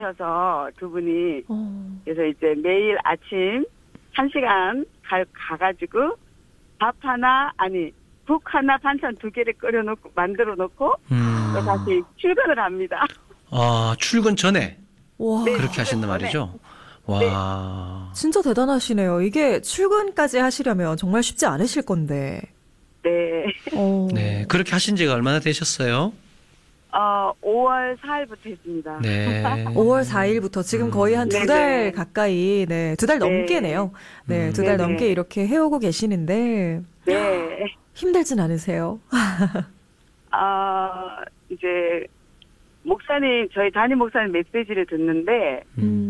셔서 두 분이 그래서 이제 매일 아침 1시간 가가지고 밥 하나 국 하나 반찬 2개를 끓여놓고 만들어 놓고 또 다시 출근을 합니다. 아, 출근 전에 와, 그렇게 하신단 말이죠. 와, 네. 진짜 대단하시네요. 이게 출근까지 하시려면 정말 쉽지 않으실 건데. 네. 네, 그렇게 하신 지가 얼마나 되셨어요? 5월 4일부터 했습니다. 네. 5월 4일부터 지금 거의 한 2달 네네. 가까이, 네, 2달 넘게네요. 네, 2달 네네. 넘게 이렇게 해오고 계시는데 네. 힘들진 않으세요? 이제 목사님 저희 담임 목사님 메시지를 듣는데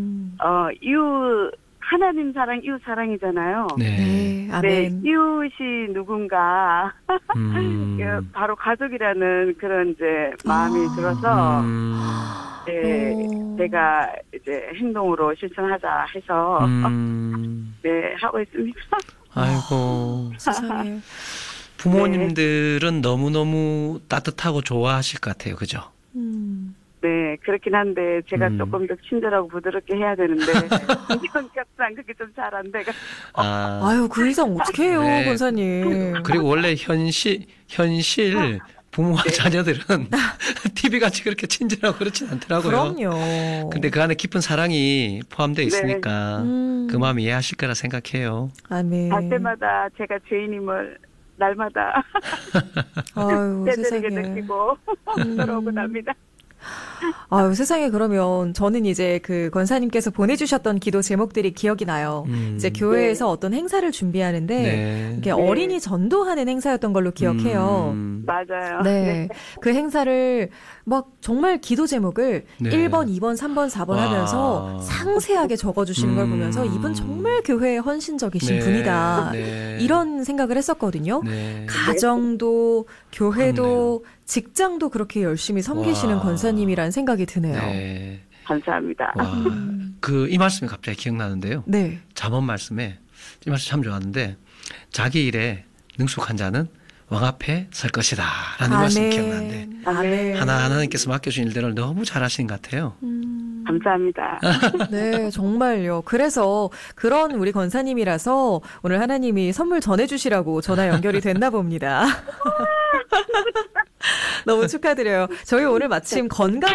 하나님 사랑 이웃 사랑이잖아요. 네. 네, 네, 아멘. 이웃이 누군가 바로 가족이라는 그런 이제 마음이 들어서 네, 제가 이제 행동으로 실천하자 해서 네 하고 있습니다. 아이고. 세상에. 부모님들은 너무너무 따뜻하고 좋아하실 것 같아요. 그죠? 네, 그렇긴 한데 제가 조금 더 친절하고 부드럽게 해야 되는데 성격상 그게 좀 잘 안 돼가. 아유, 그 이상 어떻게 해요, 네. 권사님. 그리고 원래 현실 부모와 자녀들은 TV같이 그렇게 친절하고 그렇진 않더라고요. 그럼요. 근데 그 안에 깊은 사랑이 포함되어 있으니까 그 마음 이해하실 거라 생각해요. 아멘. 갈 때마다 제가 죄인임을 날마다 아유, 때때리게 세상에. 느끼고 돌아오고 납니다. 아유, 세상에. 그러면 저는 이제 그 권사님께서 보내주셨던 기도 제목들이 기억이 나요. 이제 교회에서 어떤 행사를 준비하는데 네. 이게 어린이 전도하는 행사였던 걸로 기억해요. 맞아요. 네. 그 행사를 막 정말 기도 제목을 네. 1번, 2번, 3번, 4번 와. 하면서 상세하게 적어주시는 걸 보면서 이분 정말 교회에 헌신적이신 네. 분이다. 네. 이런 생각을 했었거든요. 네. 가정도, 교회도, 그렇네요. 직장도 그렇게 열심히 섬기시는 와. 권사님이라는 생각이 드네요. 네. 감사합니다. 와. 이 말씀이 갑자기 기억나는데요. 네. 잠언 말씀에 이 말씀 참 좋았는데 자기 일에 능숙한 자는 왕 앞에 설 것이다 라는 말씀이 기억나는데 아멘. 하나님께서 맡겨주신 일들을 너무 잘하시는 것 같아요. 감사합니다. 네, 정말요. 그래서 그런 우리 권사님이라서 오늘 하나님이 선물 전해주시라고 전화 연결이 됐나 봅니다. 너무 축하드려요. 저희 오늘 마침 건강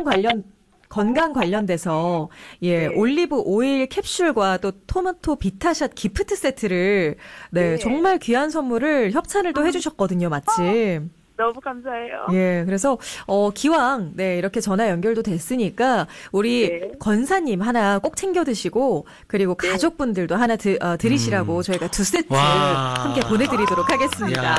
관련돼서 올리브 오일 캡슐과 또 토마토 비타샷 기프트 세트를 정말 귀한 선물을 협찬을 또 해주셨거든요, 마침. 너무 감사해요. 예, 그래서 기왕 이렇게 전화 연결도 됐으니까 우리 권사님 하나 꼭 챙겨 드시고 그리고 가족분들도 하나 드리시라고 저희가 2세트 함께 보내드리도록 하겠습니다. 야.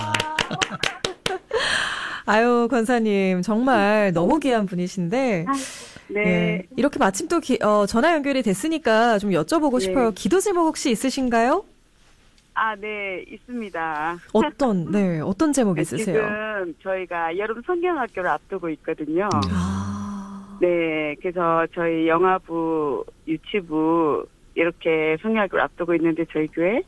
아유, 권사님 정말 너무 귀한 분이신데 네. 예, 이렇게 마침 또 전화 연결이 됐으니까 좀 여쭤보고 싶어요. 기도 제목 혹시 있으신가요? 네, 있습니다. 어떤 제목 있으세요? 지금 저희가 여름 성경학교를 앞두고 있거든요. 네, 그래서 저희 영화부, 유치부 이렇게 성경학교를 앞두고 있는데 저희 교회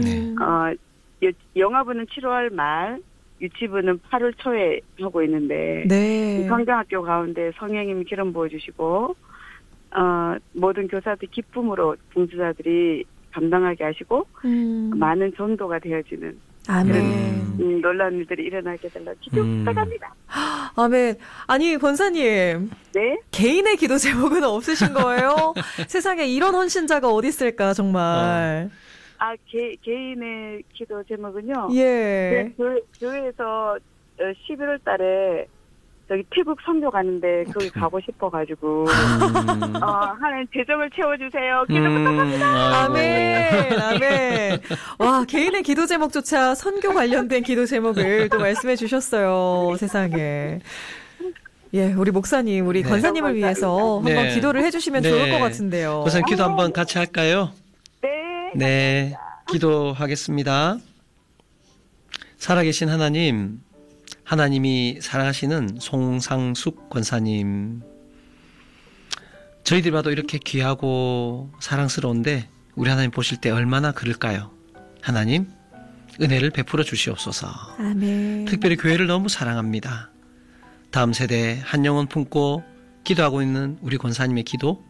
영화부는 7월 말, 유치부는 8월 초에 하고 있는데 이 성경학교 가운데 성령님이 기름 부어주시고 모든 교사들 기쁨으로 봉사자들이 감당하게 하시고 많은 전도가 되어지는 아멘. 놀라운 일들이 일어나게 해달라 기도 부탁합니다. 아멘. 아니, 권사님. 네? 개인의 기도 제목은 없으신 거예요? 세상에 이런 헌신자가 어디 있을까, 정말. 개인의 기도 제목은요. 예. 교회에서 11월 달에 저기 태국 선교 가는데 거기 가고 싶어가지고 하나님 재정을 채워주세요. 기도 부탁합니다. 아멘. 아멘. 와, 개인의 기도 제목조차 선교 관련된 기도 제목을 또 말씀해 주셨어요. 세상에. 예, 우리 목사님, 우리 권사님을 위해서 한번 기도를 해주시면 좋을 것 같은데요. 우선 기도 한번 같이 할까요? 네. 네, 기도하겠습니다. 살아계신 하나님, 하나님이 사랑하시는 송상숙 권사님, 저희들이 봐도 이렇게 귀하고 사랑스러운데 우리 하나님 보실 때 얼마나 그럴까요? 하나님, 은혜를 베풀어 주시옵소서. 아멘. 특별히 교회를 너무 사랑합니다. 다음 세대 한 영혼 품고 기도하고 있는 우리 권사님의 기도